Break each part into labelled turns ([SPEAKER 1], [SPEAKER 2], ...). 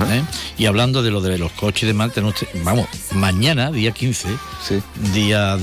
[SPEAKER 1] Y hablando de lo de los coches y demás, vamos, mañana, día 15, día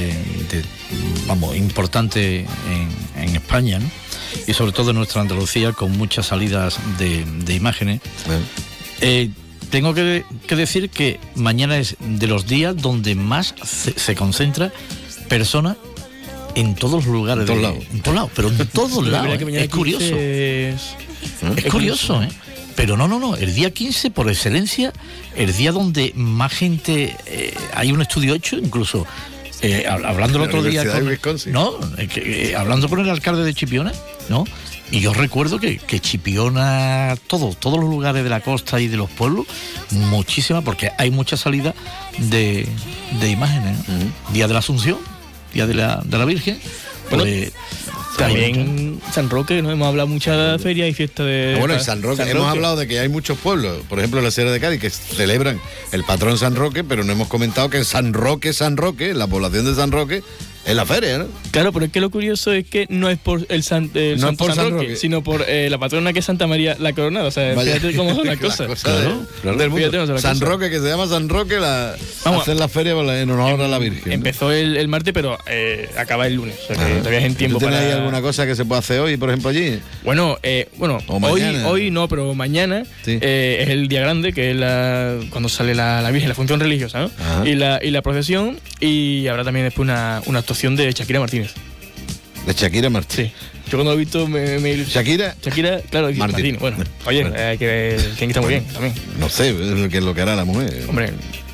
[SPEAKER 1] importante en España, ¿no? Y sobre todo en nuestra Andalucía, con muchas salidas de imágenes. Tengo que decir que mañana es de los días donde más se concentra personas en todos los lugares. En todos lados, pero en todos lados. Es curioso. Es curioso, ¿eh? Pero no, el día 15, por excelencia, el día donde más gente... hay un estudio hecho, incluso... hablando el otro día hablando con el alcalde de Chipiona, ¿no? Y yo recuerdo que Chipiona, todos los lugares de la costa y de los pueblos, muchísimas, porque hay mucha salida de imágenes, ¿no? Día de la Asunción, día de la Virgen, pues...
[SPEAKER 2] También San Roque, ¿no? Hemos hablado mucho de la feria y fiesta de...
[SPEAKER 3] Bueno, en San Roque hemos hablado de que hay muchos pueblos, por ejemplo en la Sierra de Cádiz, que celebran el patrón San Roque, pero no hemos comentado que en San Roque, la población de San Roque, es la feria, ¿no?
[SPEAKER 2] Claro, pero es que lo curioso es que no es por el Santo San Roque, sino por la patrona que es Santa María la Coronada. O sea, fíjate cómo son las cosas.
[SPEAKER 3] Claro, del mundo. San Roque, que se llama San Roque, hacer la feria en honor a la Virgen.
[SPEAKER 2] Empezó el martes, pero acaba el lunes. O sea, que todavía es en tiempo para...
[SPEAKER 3] ¿Tienes alguna cosa que se puede hacer hoy, por ejemplo, allí?
[SPEAKER 2] Bueno, hoy no, pero mañana es el día grande, que es cuando sale la Virgen, la función religiosa, ¿no? Y la procesión, y habrá también después una actuación de Shakira Martínez.
[SPEAKER 3] ¿De Shakira Martínez?
[SPEAKER 2] Sí. Yo cuando lo he visto me...
[SPEAKER 3] ¿Shakira?
[SPEAKER 2] Claro, Martínez. Bueno, oye, hay que ver quién está muy bien también.
[SPEAKER 3] No sé, qué es lo que hará la mujer.
[SPEAKER 2] Hombre...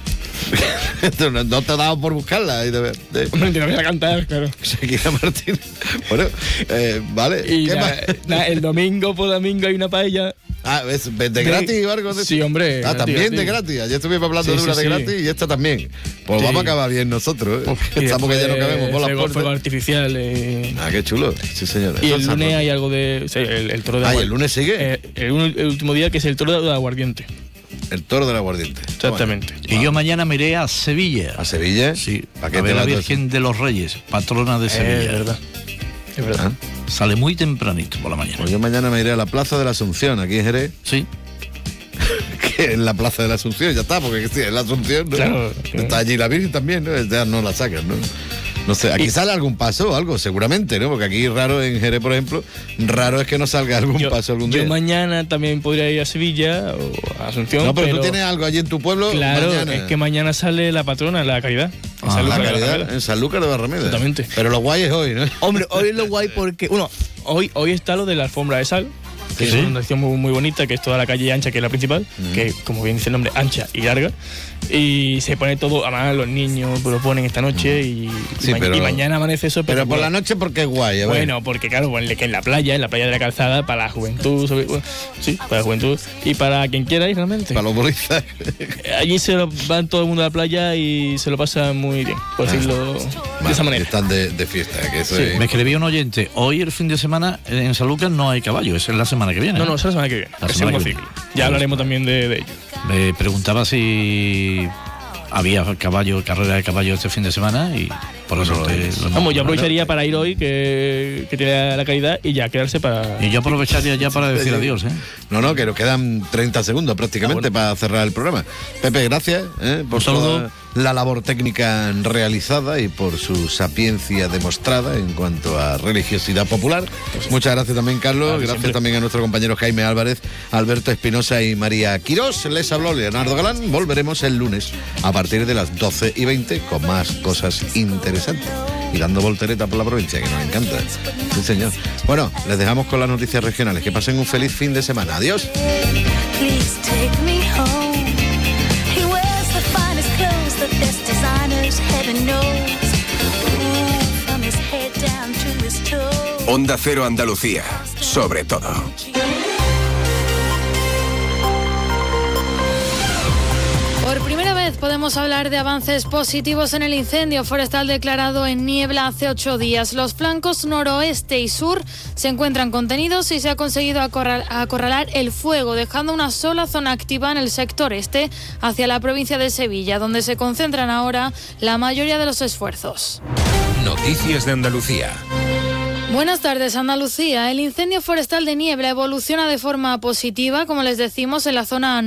[SPEAKER 3] no te ha dado por buscarla.
[SPEAKER 2] Hombre, te la voy a cantar, claro.
[SPEAKER 3] Shakira Martínez. Bueno, vale.
[SPEAKER 2] Y el domingo por domingo hay una paella.
[SPEAKER 3] ¿es de gratis o algo de eso?
[SPEAKER 2] Sí, hombre.
[SPEAKER 3] También de gratis. Ayer estuvimos hablando de una de gratis y esta también. Pues vamos a acabar bien nosotros, ¿eh? Estamos que ya no cabemos por las puertas.
[SPEAKER 2] Fuego artificial.
[SPEAKER 3] Qué chulo. Sí, señor.
[SPEAKER 2] Y el lunes hay algo de... el toro de aguardiente.
[SPEAKER 3] ¿el lunes sigue?
[SPEAKER 2] El último día, que es el toro de aguardiente.
[SPEAKER 3] El toro del aguardiente.
[SPEAKER 2] Exactamente.
[SPEAKER 1] Y yo mañana me iré a Sevilla.
[SPEAKER 3] ¿A Sevilla?
[SPEAKER 1] Sí. A ver la Virgen de los Reyes, patrona de Sevilla.
[SPEAKER 2] Es verdad.
[SPEAKER 1] Sale muy tempranito por la mañana.
[SPEAKER 3] Pues yo mañana me iré a la Plaza de la Asunción, aquí en Jerez.
[SPEAKER 1] Sí.
[SPEAKER 3] Que en la Plaza de la Asunción, ya está, porque sí, en la Asunción, ¿no? Claro. Está allí la Virgen también, ¿no? Ya no la sacan, ¿no? No sé, aquí sale algún paso o algo, seguramente, ¿no? Porque aquí raro, en Jerez, por ejemplo, raro es que no salga algún paso algún día.
[SPEAKER 2] Yo mañana también podría ir a Sevilla o a Asunción.
[SPEAKER 3] No, pero tú tienes algo allí en tu pueblo.
[SPEAKER 2] Claro,
[SPEAKER 3] mañana.
[SPEAKER 2] Es que mañana sale la patrona, la Caridad.
[SPEAKER 3] La Caridad, en Sanlúcar de Barrameda.
[SPEAKER 2] Exactamente.
[SPEAKER 3] Pero lo guay es hoy, ¿no?
[SPEAKER 2] Hombre, hoy es lo guay porque, hoy está lo de la alfombra de sal, que es una acción muy, muy bonita, que es toda la calle ancha, que es la principal, que como bien dice el nombre, ancha y larga, y se pone todo, además los niños lo ponen esta noche y mañana amanece eso.
[SPEAKER 3] Pero por la noche porque es guay, ¿eh?
[SPEAKER 2] Bueno, porque claro, que en la playa de la calzada, para la juventud, para la juventud y para quien quiera ir realmente.
[SPEAKER 3] Para los bolistas.
[SPEAKER 2] Allí van todo el mundo a la playa y se lo pasa muy bien, por decirlo de esa manera.
[SPEAKER 3] Están de fiesta, que eso
[SPEAKER 1] Me escribió un oyente, hoy el fin de semana en Sanlúcar no hay caballo, es la semana que viene.
[SPEAKER 2] No, es la semana que viene. Es un ciclo. Ya hablaremos también de ello.
[SPEAKER 1] Me preguntaba si había carrera de caballo este fin de semana y por eso
[SPEAKER 2] yo aprovecharía para ir hoy, que tiene la Caridad, y ya quedarse para...
[SPEAKER 1] Y yo aprovecharía ya para decir adiós, ¿eh?
[SPEAKER 3] No, que nos quedan 30 segundos prácticamente para cerrar el programa. Pepe, gracias por toda la labor técnica realizada y por su sapiencia demostrada en cuanto a religiosidad popular. Muchas gracias también, Carlos. Gracias también a nuestro compañero Jaime Álvarez, Alberto Espinosa y María Quirós. Les habló Leonardo Galán. Volveremos el lunes a partir de las 12:20 con más cosas interesantes y dando voltereta por la provincia, que nos encanta. Sí, señor. Bueno, les dejamos con las noticias regionales. Que pasen un feliz fin de semana. Adiós.
[SPEAKER 4] Onda Cero Andalucía, sobre todo.
[SPEAKER 5] Por primera vez podemos hablar de avances positivos en el incendio forestal declarado en Niebla hace 8 días. Los flancos noroeste y sur se encuentran contenidos y se ha conseguido acorralar el fuego, dejando una sola zona activa en el sector este, hacia la provincia de Sevilla, donde se concentran ahora la mayoría de los esfuerzos.
[SPEAKER 4] Noticias de Andalucía.
[SPEAKER 5] Buenas tardes, Andalucía. El incendio forestal de Niebla evoluciona de forma positiva, como les decimos, en la zona